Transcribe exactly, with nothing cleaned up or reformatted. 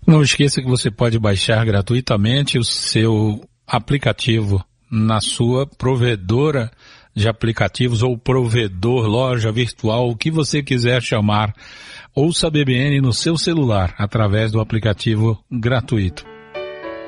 Não esqueça que você pode baixar gratuitamente o seu aplicativo na sua provedora de aplicativos ou provedor, loja virtual, o que você quiser chamar. Ouça a B B N no seu celular através do aplicativo gratuito.